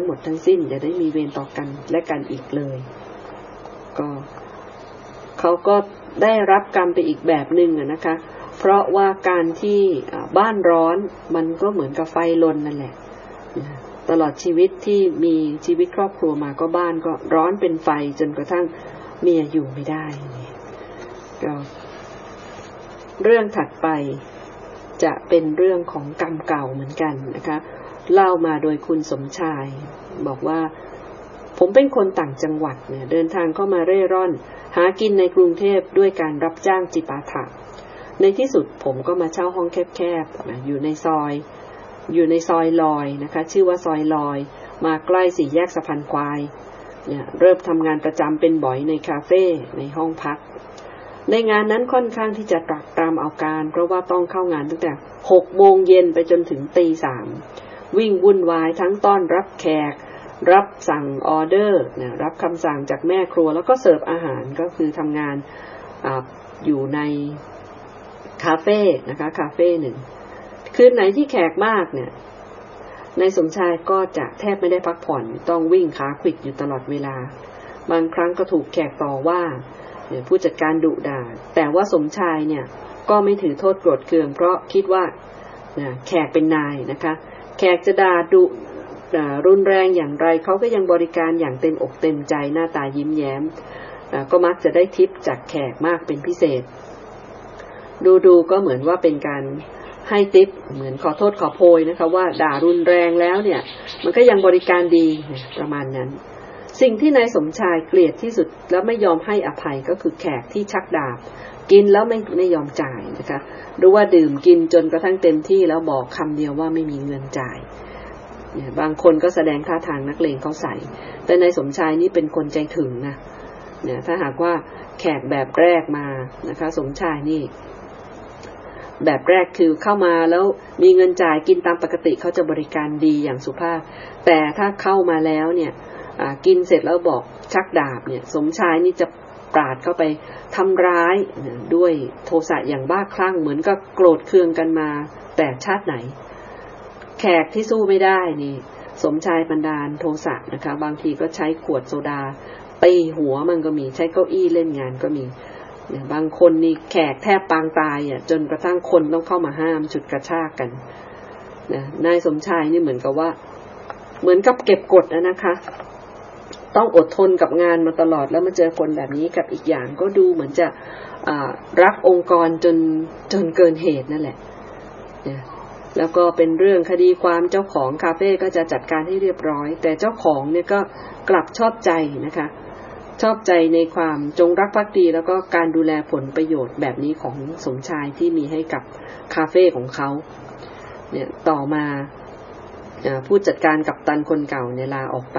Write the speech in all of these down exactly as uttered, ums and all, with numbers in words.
งหมดทั้งสิ้นอย่าได้มีเวรต่อกันและกันอีกเลยก็เขาก็ได้รับกรรมไปอีกแบบนึงนะคะเพราะว่าการที่บ้านร้อนมันก็เหมือนกับไฟลนนั่นแหละตลอดชีวิตที่มีชีวิตครอบครัวมาก็บ้านก็ร้อนเป็นไฟจนกระทั่งเมียอยู่ไม่ได้ก็เรื่องถัดไปจะเป็นเรื่องของกรรมเก่าเหมือนกันนะคะเล่ามาโดยคุณสมชายบอกว่าผมเป็นคนต่างจังหวัดเนี่ยเดินทางเข้ามาเร่ร่อนหากินในกรุงเทพด้วยการรับจ้างจิปาถะในที่สุดผมก็มาเช่าห้องแคบๆอยู่ในซอยอยู่ในซอยลอยนะคะชื่อว่าซอยลอยมาใกล้สี่แยกสะพานควายเนี่ยเริ่มทำงานประจำเป็นบ่อยในคาเฟ่ในห้องพักในงานนั้นค่อนข้างที่จะตรักตรำเอาการเพราะว่าต้องเข้างานตั้งแต่หกโมงเย็นไปจนถึงตีสามวิ่งวุ่นวายทั้งต้อนรับแขกรับสั่งออเดอร์เนี่ยรับคำสั่งจากแม่ครัวแล้วก็เสิร์ฟอาหารก็คือทำงาน อ, อยู่ในคาเฟ่นะคะคาเฟ่หนึ่งคืนไหนที่แขกมากเนี่ยนายสมชายก็จะแทบไม่ได้พักผ่อนต้องวิ่งขาขวิดอยู่ตลอดเวลาบางครั้งก็ถูกแขกต่อว่าผู้จัดการดุด่าแต่ว่าสมชายเนี่ยก็ไม่ถือโทษโกรธเคืองเพราะคิดว่าแขกเป็นนายนะคะแขกจะด่าดุด่ารุนแรงอย่างไรเขาก็ยังบริการอย่างเต็มอกเต็มใจหน้าตายิ้มแย้มก็มักจะได้ทิปจากแขกมากเป็นพิเศษดูๆก็เหมือนว่าเป็นการให้ทิปเหมือนขอโทษขอโพยนะคะว่าด่ารุนแรงแล้วเนี่ยมันก็ยังบริการดีประมาณนั้นสิ่งที่นายสมชายเกลียดที่สุดแล้วไม่ยอมให้อภัยก็คือแขกที่ชักดาบกินแล้วไม่ไม่ยอมจ่ายนะคะหรือว่าดื่มกินจนกระทั่งเต็มที่แล้วบอกคำเดียวว่าไม่มีเงินจ่ายเนี่ยบางคนก็แสดงท่าทางนักเลงเขาใส่แต่นายสมชายนี่เป็นคนใจถึงนะเนี่ยถ้าหากว่าแขกแบบแรกมานะคะสมชายนี่แบบแรกคือเข้ามาแล้วมีเงินจ่ายกินตามปกติเขาจะบริการดีอย่างสุภาพแต่ถ้าเข้ามาแล้วเนี่ยกินเสร็จแล้วบอกชักดาบเนี่ยสมชายนี่จะปราดเข้าไปทำร้ายด้วยโทสะอย่างบ้าคลั่งเหมือนกับโกรธเคืองกันมาแต่ชาติไหนแขกที่สู้ไม่ได้นี่สมชายบันดาลโทสะนะคะบางทีก็ใช้ขวดโซดาตีหัวมันก็มีใช้เก้าอี้เล่นงานก็มีบางคนนี่แขกแทบปางตายอ่ะจนกระทั่งคนต้องเข้ามาห้ามฉุดกระชากกันนะนายสมชายนี่เหมือนกับว่าเหมือนกับเก็บกดนะนะคะต้องอดทนกับงานมาตลอดแล้วมาเจอคนแบบนี้กับอีกอย่างก็ดูเหมือนจะรักองค์กรจนจนเกินเหตุนั่นแหละนะแล้วก็เป็นเรื่องคดีความเจ้าของคาเฟ่ก็จะจัดการให้เรียบร้อยแต่เจ้าของเนี่ยก็กลับชอบใจนะคะชอบใจในความจงรักภักดีแล้วก็การดูแลผลประโยชน์แบบนี้ของสมชายที่มีให้กับคาเฟ่ของเขาเนี่ยต่อมาผู้จัดการกัปตันคนเก่าเนี่ยลาออกไป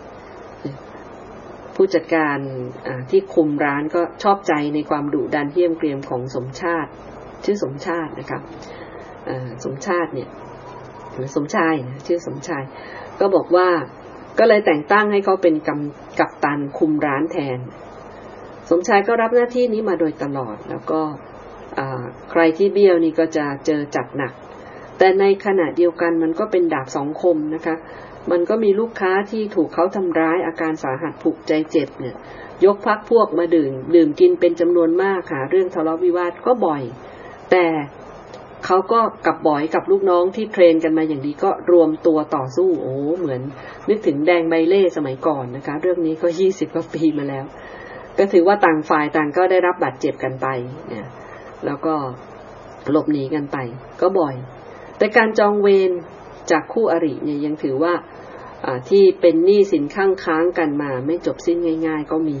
ผู้จัดการที่คุมร้านก็ชอบใจในความดุดันเหี้ยมเกรียมของสมชาติชื่อสมชาตินะคะสมชาติเนี่ยสมชายนะชื่อสมชายก็บอกว่าก็เลยแต่งตั้งให้เขาเป็นกัปตันคุมร้านแทนสมชายก็รับหน้าที่นี้มาโดยตลอดแล้วก็ใครที่เบี้ยวนี่ก็จะเจอจัดหนักแต่ในขณะเดียวกันมันก็เป็นดาบสองคมนะคะมันก็มีลูกค้าที่ถูกเขาทำร้ายอาการสาหัสผูกใจเจ็บเนี่ยยกพรรคพวกมาดื่มดื่มกินเป็นจำนวนมากค่ะเรื่องทะเลาะวิวาทก็บ่อยแต่เขาก็กับบ่อยกับลูกน้องที่เทรนกันมาอย่างดีก็รวมตัวต่อสู้โอ้เหมือนนึกถึงแดงใบเล่สมัยก่อนนะคะเรื่องนี้ก็ยี่สิบกว่าปีมาแล้วก็ถือว่าต่างฝ่ายต่างก็ได้รับบาดเจ็บกันไปเนี่ยแล้วก็หลบหนีกันไปก็บ่อยแต่การจองเวรจากคู่อริเนี่ยยังถือว่าที่เป็นหนี้สินข้างค้างกันมาไม่จบสิ้นง่ายๆก็มี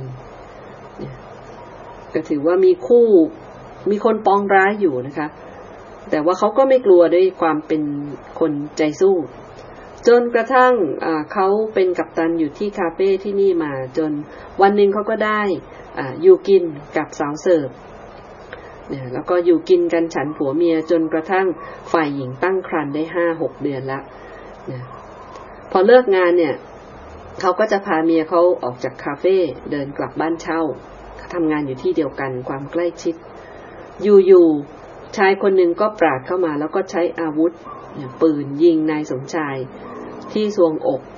ก็ถือว่ามีคู่มีคนปองร้ายอยู่นะคะแต่ว่าเขาก็ไม่กลัวด้วยความเป็นคนใจสู้จนกระทั่งเขาเป็นกัปตันอยู่ที่คาเฟ่ที่นี่มาจนวันหนึ่งเขาก็ได้อยู่กินกับสาวเสิร์ฟเนี่ยแล้วก็อยู่กินกันฉันผัวเมียจนกระทั่งฝ่ายหญิงตั้งครรภ์ได้ห้าหกเดือนละเนี่ยพอเลิกงานเนี่ยเขาก็จะพาเมียเขาออกจากคาเฟ่เดินกลับบ้านเช่าทำงานอยู่ที่เดียวกันความใกล้ชิดอยู่ๆชายคนหนึ่งก็ปราดเข้ามาแล้วก็ใช้อาวุธปืนยิงนายสมชายที่ทรวงอก